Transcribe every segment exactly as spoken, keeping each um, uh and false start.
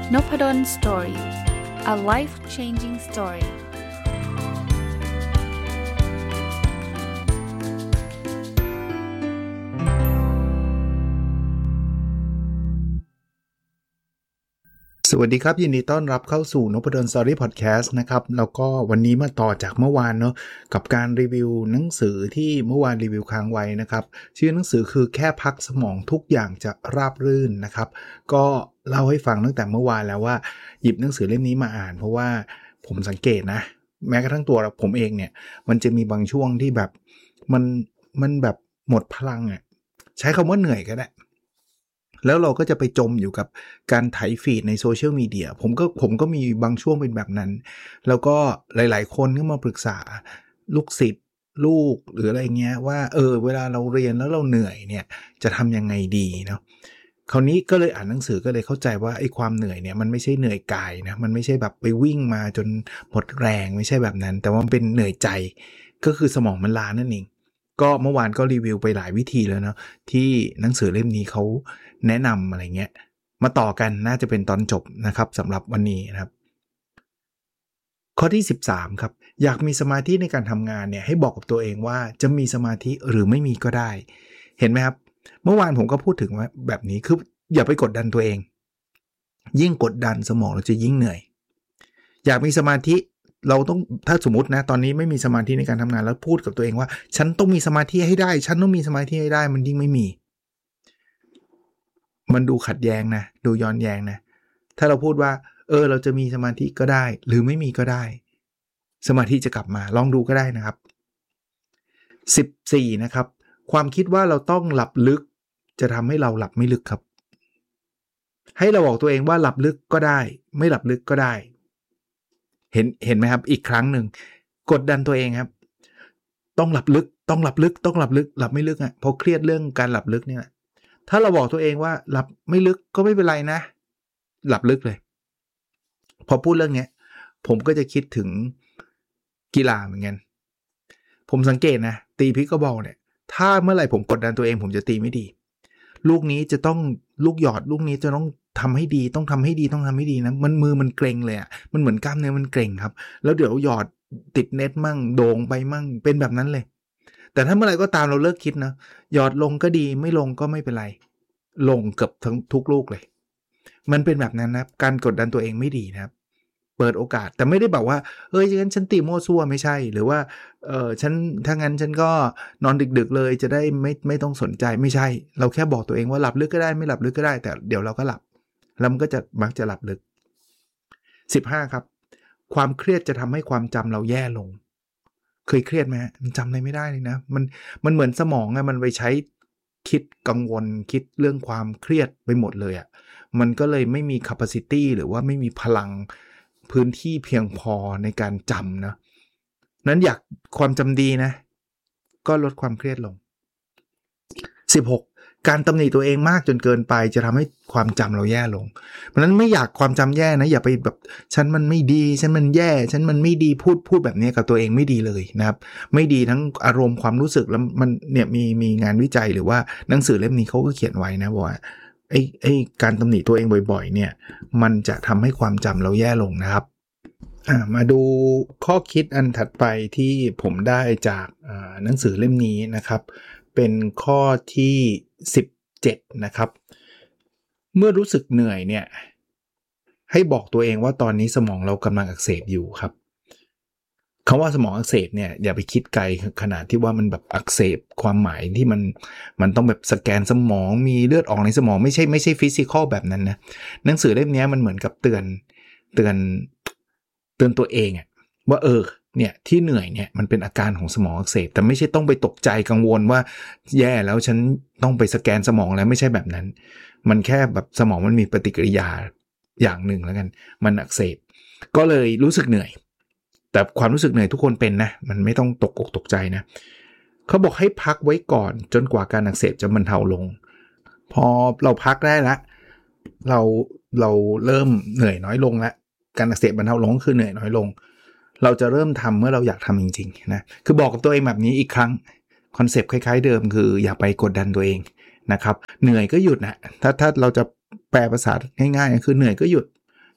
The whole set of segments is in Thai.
Nopadon Story. A life-changing story. สวัสดีครับยินดีต้อนรับเข้าสู่ Nopadon Story Podcast นะครับแล้วก็วันนี้มาต่อจากเมื่อวานเนาะกับการรีวิวหนังสือที่เมื่อวานรีวิวค้างไว้นะครับชื่อหนังสือคือแค่พักสมองทุกอย่างจะราบรื่นนะครับก็เล่าให้ฟังตั้งแต่เมื่อวานแล้วว่าหยิบหนังสือเล่มนี้มาอ่านเพราะว่าผมสังเกตนะแม้กระทั่งตัวผมเองเนี่ยมันจะมีบางช่วงที่แบบมันมันแบบหมดพลังอ่ะใช้คำว่าเหนื่อยก็ได้แล้วเราก็จะไปจมอยู่กับการไถฟีดในโซเชียลมีเดียผมก็ผมก็มีบางช่วงเป็นแบบนั้นแล้วก็หลายๆคนก็มาปรึกษาลูกศิษย์ลูกหรืออะไรเงี้ยว่าเออเวลาเราเรียนแล้วเราเหนื่อยเนี่ยจะทำยังไงดีเนาะคราวนี้ก็เลยอ่านหนังสือก็เลยเข้าใจว่าไอ้ความเหนื่อยเนี่ยมันไม่ใช่เหนื่อยกายนะมันไม่ใช่แบบไปวิ่งมาจนหมดแรงไม่ใช่แบบนั้นแต่ว่ามันเป็นเหนื่อยใจก็คือสมองมันล้านั่นเองก็เมื่อวานก็รีวิวไปหลายวิธีแล้วเนาะที่หนังสือเล่มนี้เขาแนะนำอะไรเงี้ยมาต่อกันน่าจะเป็นตอนจบนะครับสำหรับวันนี้นะครับข้อที่สิบสามครับอยากมีสมาธิในการทำงานเนี่ยให้บอกกับตัวเองว่าจะมีสมาธิหรือไม่มีก็ได้เห็นไหมครับเมื่อวานผมก็พูดถึงว่าแบบนี้คืออย่าไปกดดันตัวเองยิ่งกดดันสมองเราจะยิ่งเหนื่อยอยากมีสมาธิเราต้องถ้าสมมตินะตอนนี้ไม่มีสมาธิในการทำงานแล้วพูดกับตัวเองว่าฉันต้องมีสมาธิให้ได้ฉันต้องมีสมาธิให้ได้มันยิ่งไม่มีมันดูขัดแย้งนะดูย้อนแย้งนะถ้าเราพูดว่าเออเราจะมีสมาธิก็ได้หรือไม่มีก็ได้สมาธิจะกลับมาลองดูก็ได้นะครับสิบสี่นะครับความคิดว่าเราต้องหลับลึกจะทำให้เราหลับไม่ลึกครับให้เราบอกตัวเองว่าหลับลึกก็ได้ไม่หลับลึกก็ได้เห็นเห็นไหมครับอีกครั้งหนึ่งกดดันตัวเองครับต้องหลับลึกต้องหลับลึกต้องหลับลึกหลับไม่ลึกอ่ะพอเครียดเรื่องการหลับลึกเนี่ยถ้าเราบอกตัวเองว่าหลับไม่ลึกก็ไม่เป็นไรนะหลับลึกเลยพอพูดเรื่องนี้ผมก็จะคิดถึงกีฬาเหมือนกันผมสังเกตนะตีพิกเกิลบอลเนี่ยถ้าเมื่อไหร่ผมกดดันตัวเองผมจะตีไม่ดีลูกนี้จะต้องลูกหยอดลูกนี้จะต้องทำให้ดีต้องทำให้ดีต้องทำให้ดีนะมันมือมันเกร็งเลยอ่ะมันเหมือนกล้ามเนื้อมันเกร็งครับแล้วเดี๋ยวหยอดติดเน็ตมั่งโด่งไปมั่งเป็นแบบนั้นเลยแต่ถ้าเมื่อไหร่ก็ตามเราเลิกคิดนะหยอดลงก็ดีไม่ลงก็ไม่เป็นไรลงเกือบทั้งทุกลูกเลยมันเป็นแบบนั้นนะการกดดันตัวเองไม่ดีนะครับเปิดโอกาสแต่ไม่ได้บอกว่าเฮ้ยงั้นฉันตีโม่ซั่วไม่ใช่หรือว่าเออฉันถ้างั้นฉันก็นอนดึกๆเลยจะได้ไม่ไม่ต้องสนใจไม่ใช่เราแค่บอกตัวเองว่าหลับลึกก็ได้ไม่หลับลึกก็ได้แต่เดี๋ยวเราก็หลับแล้วมันก็จะมักจะหลับลึกสิบห้าครับความเครียดจะทำให้ความจำเราแย่ลงเคยเครียดไหมมันจำอะไรไม่ได้เลยนะมันมันเหมือนสมองอะมันไปใช้คิดกังวลคิดเรื่องความเครียดไปหมดเลยอะมันก็เลยไม่มี capacity หรือว่าไม่มีพลังพื้นที่เพียงพอในการจำนะนั้นอยากความจำดีนะก็ลดความเครียดลงสิบหกการตำหนิตัวเองมากจนเกินไปจะทำให้ความจำเราแย่ลงเพราะนั้นไม่อยากความจำแย่นะอย่าไปแบบฉันมันไม่ดีฉันมันแย่ฉันมันไม่ดีพูดพูดแบบนี้กับตัวเองไม่ดีเลยนะครับไม่ดีทั้งอารมณ์ความรู้สึกแล้วมันเนี่ยมีมีงานวิจัยหรือว่าหนังสือเล่มนี้เขาก็เขียนไว้นะว่าไอ้ไอ้การตำหนิตัวเองบ่อยๆเนี่ยมันจะทำให้ความจำเราแย่ลงนะครับมาดูข้อคิดอันถัดไปที่ผมได้จากหนังสือเล่มนี้นะครับเป็นข้อที่สิบเจ็ดนะครับเมื่อรู้สึกเหนื่อยเนี่ยให้บอกตัวเองว่าตอนนี้สมองเรากำลังอักเสบอยู่ครับคำว่าสมองอักเสบเนี่ยอย่าไปคิดไกลขนาดที่ว่ามันแบบอักเสบความหมายที่มันมันต้องแบบสแกนสมองมีเลือดออกในสมองไม่ใช่ไม่ใช่ฟิสิกอลแบบนั้นนะหนังสือเล่มนี้มันเหมือนกับเตือนเตือนเตือนตัวเองอะว่าเออเนี่ยที่เหนื่อยเนี่ยมันเป็นอาการของสมองอักเสบแต่ไม่ใช่ต้องไปตกใจกังวลว่าแย่แล้วฉันต้องไปสแกนสมองแล้วไม่ใช่แบบนั้นมันแค่แบบสมองมันมีปฏิกิริยาอย่างหนึ่งแล้วกันมันอักเสบก็เลยรู้สึกเหนื่อยแต่ความรู้สึกเหนื่อยทุกคนเป็นนะมันไม่ต้องตกอกตกใจนะเขาบอกให้พักไว้ก่อนจนกว่าการอักเสบจะบรรเทาลงพอเราพักได้ละเราเราเริ่มเหนื่อยน้อยลงแล้วการอักเสบบรรเทาลงคือเหนื่อยน้อยลงเราจะเริ่มทำเมื่อเราอยากทำจริงๆนะคือบอกกับตัวเองแบบนี้อีกครั้งคอนเซปต์คล้ายๆเดิมคืออย่าไปกดดันตัวเองนะครับเหนื่อยก็หยุดนะถ้าถ้าเราจะแปลภาษาง่ายๆคือเหนื่อยก็หยุด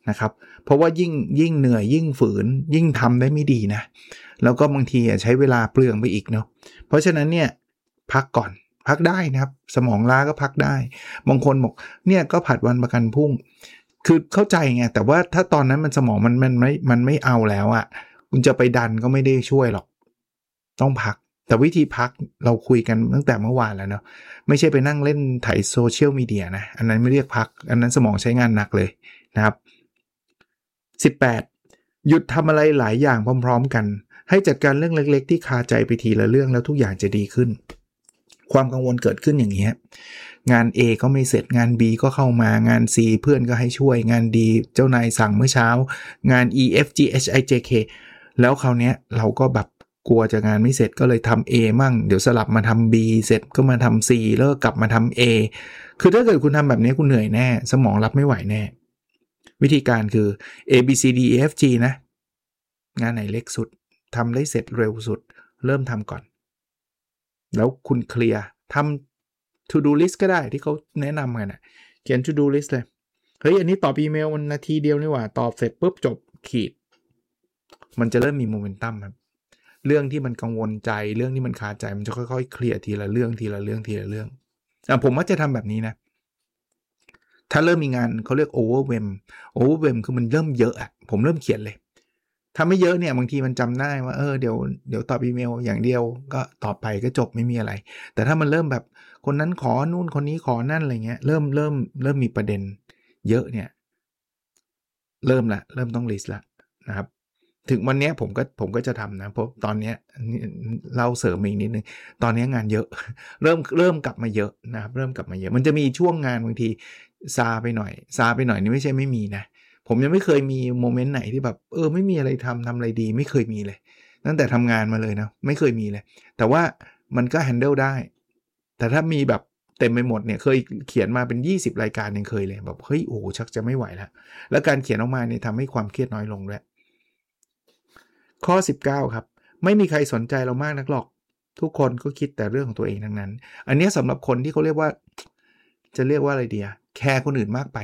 นะครับเพราะว่ายิ่งยิ่งเหนื่อยยิ่งฝืนยิ่งทำได้ไม่ดีนะแล้วก็บางทีใช้เวลาเปลืองไปอีกเนาะเพราะฉะนั้นเนี่ยพักก่อนพักได้นะครับสมองล้าก็พักได้บางคนบอกเนี่ยก็ผัดวันประกันพรุ่งคือเข้าใจไงแต่ว่าถ้าตอนนั้นมันสมองมันมันไม่มันไม่เอาแล้วอ่ะคุณจะไปดันก็ไม่ได้ช่วยหรอกต้องพักแต่วิธีพักเราคุยกันตั้งแต่เมื่อวานแล้วเนาะไม่ใช่ไปนั่งเล่นไถโซเชียลมีเดียนะอันนั้นไม่เรียกพักอันนั้นสมองใช้งานหนักเลยนะครับสิบแปดหยุดทำอะไรหลายอย่างพร้อมๆกันให้จัดการเรื่องเล็กๆที่คาใจไปทีละเรื่องแล้วทุกอย่างจะดีขึ้นความกังวลเกิดขึ้นอย่างนี้งาน A ก็ไม่เสร็จงาน B ก็เข้ามางาน C เพื่อนก็ให้ช่วยงาน D เจ้านายสั่งเมื่อเช้างาน E F G H I J K แล้วคราวนี้เราก็แบบกลัวจะงานไม่เสร็จก็เลยทำ A มั่งเดี๋ยวสลับมาทำ B เสร็จก็มาทำ C แล้วกลับมาทำ A คือถ้าเกิดคุณทำแบบนี้คุณเหนื่อยแน่สมองรับไม่ไหวแน่วิธีการคือ A B C D E F G นะงานไหนเล็กสุดทำได้เสร็จเร็วสุดเริ่มทำก่อนแล้วคุณเคลียร์ทำ to do list ก็ได้ที่เขาแนะนำกันนะเขียน to do list เลยเฮ้ยอันนี้ตอบอีเมลมันนาทีเดียวนี่หว่าตอบเสร็จปุ๊บจบขีดมันจะเริ่มมีโมเมนตัมครับเรื่องที่มันกังวลใจเรื่องที่มันคาใจมันจะค่อยๆเคลียร์ทีละเรื่องทีละเรื่องทีละเรื่องอ่ะผมว่าจะทำแบบนี้นะถ้าเริ่มมีงานเขาเรียก overwhelm overwhelm คือมันเริ่มเยอะอ่ะผมเริ่มเขียนเลยถ้าไม่เยอะเนี่ยบางทีมันจำได้ว่าเออเดี๋ยวเดี๋ยวตอบอีเมลอย่างเดียวก็ตอบไปก็จบไม่มีอะไรแต่ถ้ามันเริ่มแบบคนนั้นขอนู่นคนนี้ขอนั่นอะไรเงี้ยเริ่มเริ่มเริ่มมีประเด็นเยอะเนี่ยเริ่มละเริ่มต้องลิสต์ละนะครับถึงวันนี้ผมก็ผมก็จะทำนะเพราะตอนนี้เราเสริมอีกนิดนึงตอนนี้งานเยอะเริ่มเริ่มกลับมาเยอะนะครับเริ่มกลับมาเยอะมันจะมีช่วงงานบางทีซาไปหน่อยซาไปหน่อยนี่ไม่ใช่ไม่มีนะผมยังไม่เคยมีโมเมนต์ไหนที่แบบเออไม่มีอะไรทำทำอะไรดีไม่เคยมีเลยตั้งแต่ทำงานมาเลยนะไม่เคยมีเลยแต่ว่ามันก็ handle ได้แต่ถ้ามีแบบเต็มไปหมดเนี่ยเคยเขียนมาเป็นยี่สิบรายการยังเคยเลยแบบเฮ้ยโอ้ชักจะไม่ไหวแล้วแล้วการเขียนออกมาเนี่ยทำให้ความเครียดน้อยลงด้วยข้อสิบเก้าครับไม่มีใครสนใจเรามากนักหรอกทุกคนก็คิดแต่เรื่องของตัวเองทั้งนั้นอันนี้สำหรับคนที่เขาเรียกว่าจะเรียกว่าอะไรดีอะแคร์คนอื่นมากไป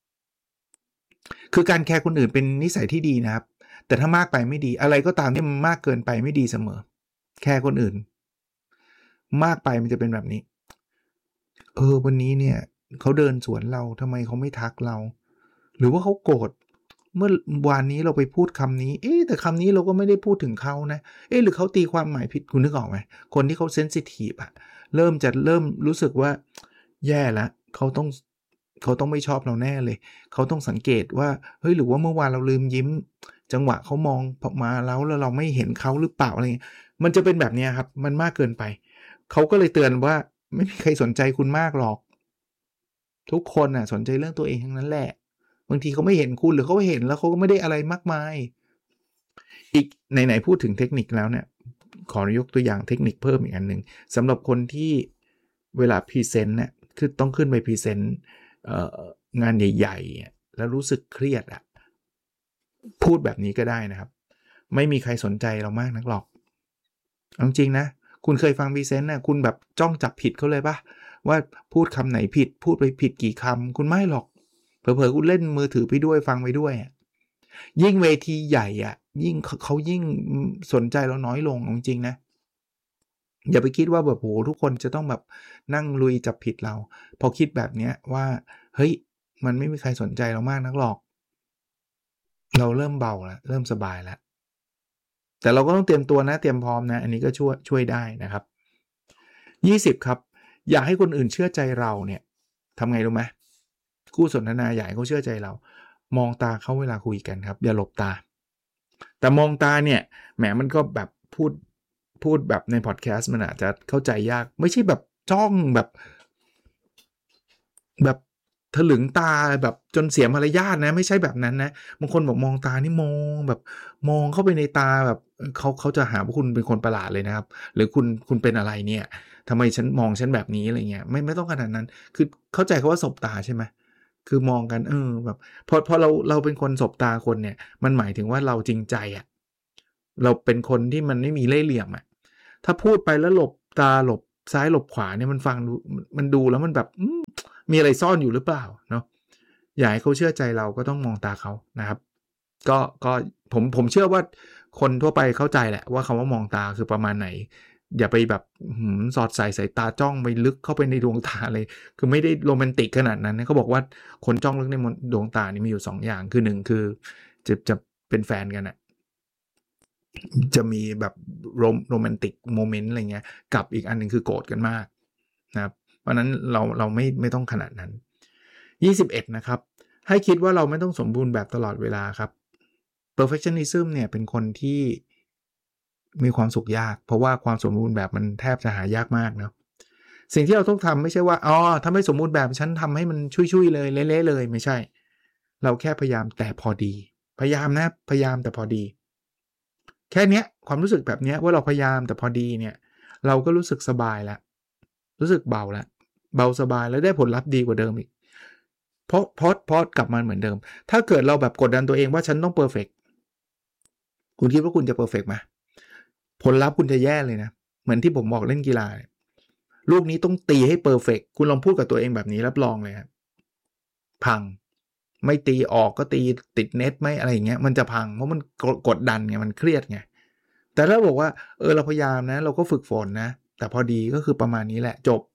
คือการแคร์คนอื่นเป็นนิสัยที่ดีนะครับแต่ถ้ามากไปไม่ดีอะไรก็ตามที่มันมากเกินไปไม่ดีเสมอแคร์คนอื่นมากไปมันจะเป็นแบบนี้เออวันนี้เนี่ยเขาเดินสวนเราทำไมเขาไม่ทักเราหรือว่าเขาโกรธเมื่อวานนี้เราไปพูดคำนี้เอ๊ะแต่คำนี้เราก็ไม่ได้พูดถึงเขานะเอ๊ะหรือเขาตีความหมายผิดคุณนึกออกไหมคนที่เขาเซนซิทีฟอะเริ่มจะเริ่มรู้สึกว่าแย่แล้วเขาต้องเขาต้องไม่ชอบเราแน่เลยเขาต้องสังเกตว่าเฮ้ยหรือว่าเมื่อวานเราลืมยิ้มจังหวะเขามองมาแล้วแล้วเราไม่เห็นเขาหรือเปล่าอะไรเงี้ยมันจะเป็นแบบนี้ครับมันมากเกินไปเขาก็เลยเตือนว่าไม่มีใครสนใจคุณมากหรอกทุกคนน่ะสนใจเรื่องตัวเองทั้งนั้นแหละบางทีเขาไม่เห็นคุณหรือเขาเห็นแล้วเขาก็ไม่ได้อะไรมากมายอีกไหนๆพูดถึงเทคนิคแล้วเนี่ยขอยกตัวอย่างเทคนิคเพิ่มอีกอันหนึ่งสำหรับคนที่เวลาพรีเซนต์เนี่ยคือต้องขึ้นไปพรีเซนต์งานใหญ่ๆแล้วรู้สึกเครียดอะพูดแบบนี้ก็ได้นะครับไม่มีใครสนใจเรามากนักหรอกจริงๆนะคุณเคยฟังพรีเซนต์นะคุณแบบจ้องจับผิดเขาเลยปะว่าพูดคำไหนผิดพูดไปผิดกี่คำคุณไม่หรอกเผลอๆคุณเล่นมือถือไปด้วยฟังไปด้วยยิ่งเวทีใหญ่อ่ะยิ่งเขายิ่งสนใจเราน้อยลงจริงๆนะอย่าไปคิดว่าแบบโหทุกคนจะต้องแบบนั่งลุยจับผิดเราพอคิดแบบนี้ว่าเฮ้ยมันไม่มีใครสนใจเรามากนักหรอกเราเริ่มเบาแล้วเริ่มสบายแล้วแต่เราก็ต้องเตรียมตัวนะเตรียมพร้อมนะอันนี้ก็ช่วยช่วยได้นะครับยี่สิบครับอยากให้คนอื่นเชื่อใจเราเนี่ยทำไงรู้ไหมคู่สนทนาอยากให้เขาเชื่อใจเรามองตาเขาเวลาคุยกันครับอย่าหลบตาแต่มองตาเนี่ยแหมมันก็แบบพูดพูดแบบในพอดแคสต์มันอาจจะเข้าใจยากไม่ใช่แบบจ้องแบบแบบถลึงตาแบบจนเสียมารยาทนะไม่ใช่แบบนั้นนะบางคนบอกมองตานี่มองแบบมองเข้าไปในตาแบบเขาเขาจะหาว่าคุณเป็นคนประหลาดเลยนะครับหรือคุณคุณเป็นอะไรเนี่ยทำไมฉันมองฉันแบบนี้อะไรเงี้ยไม่ไม่ต้องขนาดนั้นคือเข้าใจเขาว่าสบตาใช่ไหมคือมองกันเออแบบพอพอเราเราเป็นคนสบตาคนเนี่ยมันหมายถึงว่าเราจริงใจอ่ะเราเป็นคนที่มันไม่มีเล่ห์เหลี่ยมอ่ะถ้าพูดไปแล้วหลบตาหลบซ้ายหลบขวาเนี่ยมันฟังดูมันดูแล้วมันแบบมีอะไรซ่อนอยู่หรือเปล่าเนาะอยากให้เขาเชื่อใจเราก็ต้องมองตาเขานะครับก็ก็ผมผมเชื่อว่าคนทั่วไปเข้าใจแหละว่าคำว่ามองตาคือประมาณไหนอย่าไปแบบสอดใส่สายตาจ้องไปลึกเข้าไปในดวงตาเลยคือไม่ได้โรแมนติกขนาดนั้นนะเขาบอกว่าคนจ้องลึกในดวงตานี่มีอยู่สองอย่างคือหนึ่งคือจะจะเป็นแฟนกันอะจะมีแบบโรแมนติกโมเมนต์อะไรเงี้ยกับอีกอันนึงคือโกรธกันมากนะครับเพราะนั้นเราเราไม่ไม่ต้องขนาดนั้นยี่สิบเอ็ดนะครับให้คิดว่าเราไม่ต้องสมบูรณ์แบบตลอดเวลาครับ perfectionism เนี่ยเป็นคนที่มีความสุขยากเพราะว่าความสมบูรณ์แบบมันแทบจะหายากมากเนาะสิ่งที่เราต้องทำไม่ใช่ว่าอ๋อถ้าไม่สมบูรณ์แบบฉันทำให้มันชุยๆเลยเละๆเลยไม่ใช่เราแค่พยายามแต่พอดีพยายามนะพยายามแต่พอดีแค่เนี้ยความรู้สึกแบบเนี้ยว่าเราพยายามแต่พอดีเนี่ยเราก็รู้สึกสบายแล้วรู้สึกเบาแล้วเบาสบายแล้วได้ผลลัพธ์ดีกว่าเดิมอีกเพราะพอดพอดกลับมาเหมือนเดิมถ้าเกิดเราแบบกดดันตัวเองว่าฉันต้องเพอร์เฟกต์คุณคิดว่าคุณจะเพอร์เฟกต์ไหมผลลัพธ์คุณจะแย่เลยนะเหมือนที่ผมบอกเล่นกีฬาเนี่ยลูกนี้ต้องตีให้เพอร์เฟกต์คุณลองพูดกับตัวเองแบบนี้รับรองเลยครับพังไม่ตีออกก็ตีติดเน็ตไม่อะไรอย่างเงี้ยมันจะพังเพราะมันกดดันไงมันเครียดไงแต่ถ้าบอกว่าเออเราพยายามนะเราก็ฝึกฝนนะแต่พอดีก็คือประมาณนี้แหละจบ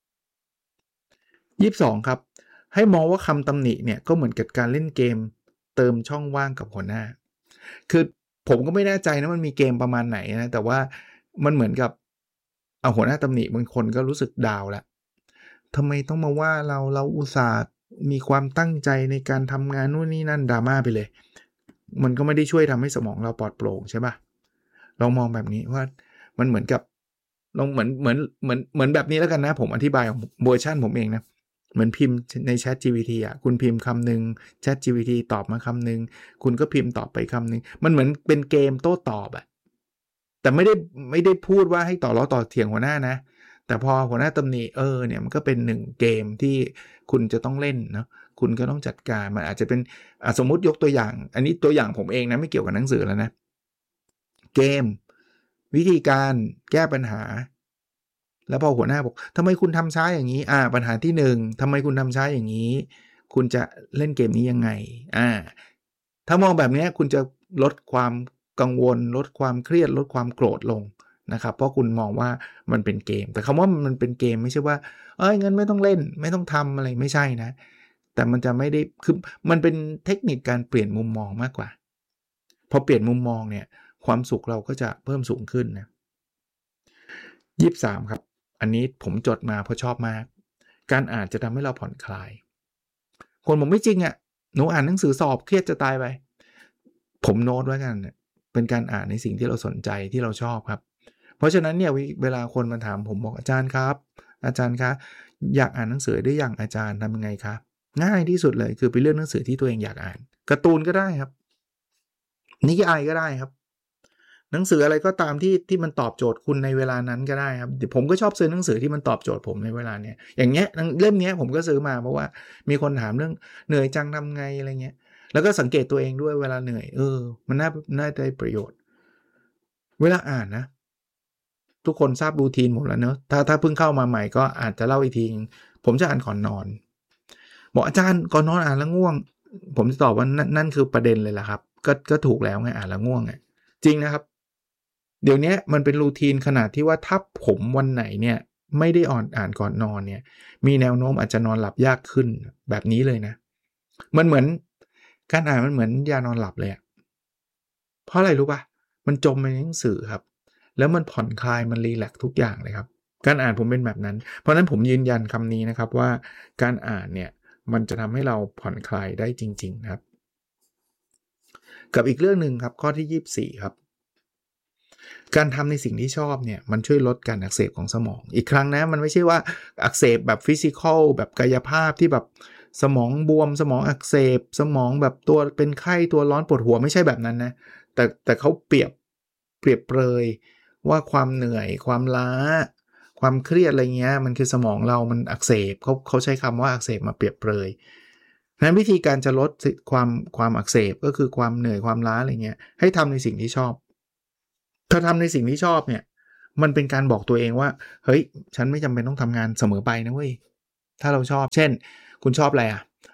ยี่สิบสองครับให้มองว่าคำตำหนิเนี่ยก็เหมือนกับการเล่นเกมเติมช่องว่างกับหัวหน้าคือผมก็ไม่แน่ใจนะมันมีเกมประมาณไหนนะแต่ว่ามันเหมือนกับเอาหัวหน้าตำหนิบางคนก็รู้สึกดาวแล้วทำไมต้องมาว่าเราเราอุตส่าห์มีความตั้งใจในการทำงานนู่นนี่นั่นดราม่าไปเลยมันก็ไม่ได้ช่วยทำให้สมองเราปลอดโปร่งใช่ป่ะลองมองแบบนี้ว่ามันเหมือนกับลองเหมือนเหมือนเหมือนเหมือนแบบนี้แล้วกันนะผมอธิบายของเวอร์ชันผมเองนะเหมือนพิมพ์ใน Chat จี พี ที อ่ะคุณพิมพ์คำหนึ่ง Chat จี พี ที ตอบมาคำหนึ่งคุณก็พิมพ์ตอบไปคำหนึ่งมันเหมือนเป็นเกมโต้ตอบอะแต่ไม่ได้ไม่ได้พูดว่าให้ต่อล้อต่อเถียงหัวหน้านะแต่พอหัวหน้าตำหนิเออเนี่ยมันก็เป็นหนึ่งเกมที่คุณจะต้องเล่นเนาะคุณก็ต้องจัดการมันอาจจะเป็นสมมุติยกตัวอย่างอันนี้ตัวอย่างผมเองนะไม่เกี่ยวกับหนังสือแล้วนะเกมวิธีการแก้ปัญหาแล้วพอหัวหน้าบอกทำไมคุณทำช้าอย่างนี้อ่าปัญหาที่หนึ่งทำไมคุณทำช้าอย่างนี้คุณจะเล่นเกมนี้ยังไงอ่าถ้ามองแบบนี้คุณจะลดความกังวลลดความเครียดลดความโกรธลงนะครับเพราะคุณมองว่ามันเป็นเกมแต่คำว่ามันเป็นเกมไม่ใช่ว่าเอ้ยงั้นไม่ต้องเล่นไม่ต้องทำอะไรไม่ใช่นะแต่มันจะไม่ได้คือมันเป็นเทคนิคการเปลี่ยนมุมมองมากกว่าพอเปลี่ยนมุมมองเนี่ยความสุขเราก็จะเพิ่มสูงขึ้นนะยี่สิบสามครับอันนี้ผมจดมาเพราะชอบมากการอ่านจะทำให้เราผ่อนคลายคนบอกไม่จริงอ่ะหนูอ่านหนังสือสอบเครียดจะตายไปผมโน้ตไว้กันเป็นการอ่านในสิ่งที่เราสนใจที่เราชอบครับเพราะฉะนั้นเนี่ยเวลาคนมาถามผมบอกอาจารย์ครับอาจารย์คะอยากอ่านหนังสือได้อย่างอาจารย์ทำยังไงคะง่ายที่สุดเลยคือไปเลือกหนังสือที่ตัวเองอยากอ่านการ์ตูนก็ได้ครับนิยายก็ได้ครับหนังสืออะไรก็ตามที่ที่มันตอบโจทย์คุณในเวลานั้นก็ได้ครับเดี๋ยวผมก็ชอบซื้อหนังสือที่มันตอบโจทย์ผมในเวลาเนี้ยอย่างเงี้ยเล่มเนี้ยผมก็ซื้อมาเพราะว่ามีคนถามเรื่องเหนื่อยจังทำไงอะไรเงี้ยแล้วก็สังเกตตัวเองด้วยเวลาเหนื่อยเออมันน่าน่าได้ประโยชน์เวลาอ่านนะทุกคนทราบรูทีนผมแล้วเนอะถ้าถ้าเพิ่งเข้ามาใหม่ก็อาจจะเล่าอีกทีผมจะอ่านก่อนนอนบอกอาจารย์ก่อนนอนอ่านแล้วง่วงผมจะตอบว่านั่นนั่นคือประเด็นเลยล่ะครับก็ก็ถูกแล้วไงอ่านแล้วง่วงไงจริงนะครับเดี๋ยวนี้มันเป็นรูทีนขนาดที่ว่าถ้าผมวันไหนเนี่ยไม่ได้อ่านอ่านก่อนนอนเนี่ยมีแนวโน้มอาจจะนอนหลับยากขึ้นแบบนี้เลยนะมันเหมือนการอ่านมันเหมือนยานอนหลับเลยอะเพราะอะไรรู้ป่ะมันจมในหนังสือครับแล้วมันผ่อนคลายมันรีแลกซ์ทุกอย่างเลยครับการอ่านผมเป็นแบบนั้นเพราะนั้นผมยืนยันคำนี้นะครับว่าการอ่านเนี่ยมันจะทำให้เราผ่อนคลายได้จริงๆครับกับอีกเรื่องนึงครับข้อที่ยี่สิบสี่ครับการทำในสิ่งที่ชอบเนี่ยมันช่วยลดการอักเสบของสมองอีกครั้งนะมันไม่ใช่ว่าอักเสบแบบฟิสิกอลแบบกายภาพที่แบบสมองบวมสมองอักเสบสมองแบบตัวเป็นไข้ตัวร้อนปวดหัวไม่ใช่แบบนั้นนะแต่แต่เขาเปรียบเปรียบเปรยว่าความเหนื่อยความล้าความเครียดอะไรเงี้ยมันคือสมองเรามันอักเสบเขาเขาใช้คำว่าอักเสบมาเปรียบเปรยนั้นวิธีการจะลดความความอักเสบก็คือความเหนื่อยความล้าอะไรเงี้ยให้ทำในสิ่งที่ชอบถ้าทำในสิ่งที่ชอบเนี่ยมันเป็นการบอกตัวเองว่าเฮ้ยฉันไม่จำเป็นต้องทำงานเสมอไปนะเว้ยถ้าเราชอบเช่นคุณชอบอะไรอ่ะ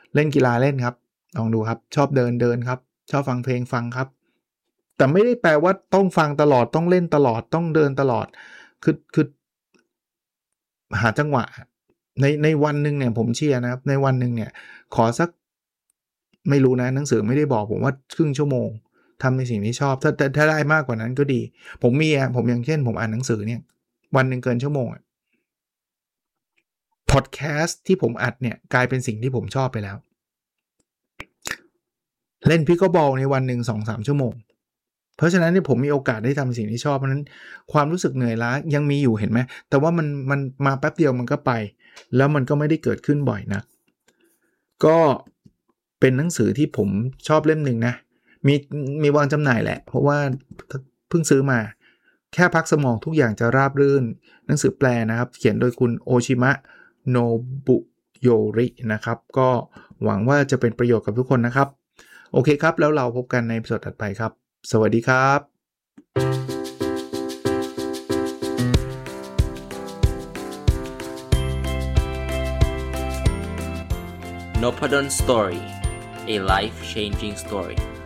เล่นกีฬาเล่นครับลองดูครับชอบเดินเดินครับชอบฟังเพลงฟังครับแต่ไม่ได้แปลว่าต้องฟังตลอดต้องเล่นตลอดต้องเดินตลอดคือคือหาจังหวะในในวันนึงเนี่ยผมเชียร์นะครับในวันนึงเนี่ยขอสักไม่รู้นะหนังสือไม่ได้บอกผมว่าครึ่งชั่วโมงทำในสิ่งที่ชอบถ้าถ้าได้มากกว่านั้นก็ดีผมมีอ่ะผมอย่างเช่นผมอ่านหนังสือเนี่ยวันนึงเกินชั่วโมงอ่ะพอดแคสต์ที่ผมอัดเนี่ยกลายเป็นสิ่งที่ผมชอบไปแล้วเล่นพิกเกิลบอลในวันนึง สองถึงสาม ชั่วโมงเพราะฉะนั้นเนี่ยผมมีโอกาสได้ทำสิ่งที่ชอบเพราะนั้นความรู้สึกเหนื่อยล้ายังมีอยู่เห็นไหมแต่ว่ามันมันมาแป๊บเดียวมันก็ไปแล้วมันก็ไม่ได้เกิดขึ้นบ่อยนะก็เป็นหนังสือที่ผมชอบเล่มหนึ่งนะมีมีวางจำหน่ายแหละเพราะว่าเพิ่งซื้อมาแค่พักสมองทุกอย่างจะราบรื่นหนังสือแปลนะครับเขียนโดยคุณโอชิมะโนบุโยรินะครับก็หวังว่าจะเป็นประโยชน์กับทุกคนนะครับโอเคครับแล้วเราพบกันในตอนถัดไปครับสวัสดีครับ Nopadon Story, a life-changing story.